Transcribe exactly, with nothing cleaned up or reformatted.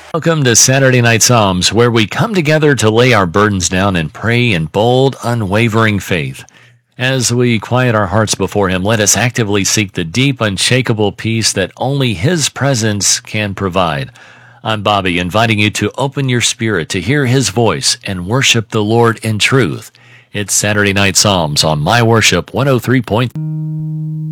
Welcome to Saturday Night Psalms, where we come together to lay our burdens down and pray in bold, unwavering faith. As we quiet our hearts before Him, let us actively seek the deep, unshakable peace that only His presence can provide. I'm Bobby, inviting you to open your spirit to hear His voice and worship the Lord in truth. It's Saturday Night Psalms on My Worship one oh three point three.